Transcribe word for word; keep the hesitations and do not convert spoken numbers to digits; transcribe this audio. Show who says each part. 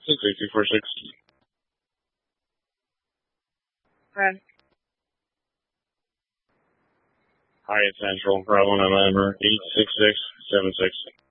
Speaker 1: six eight two four six.
Speaker 2: Okay.
Speaker 1: Hyatt Central, Bravo November, eight six six seven six.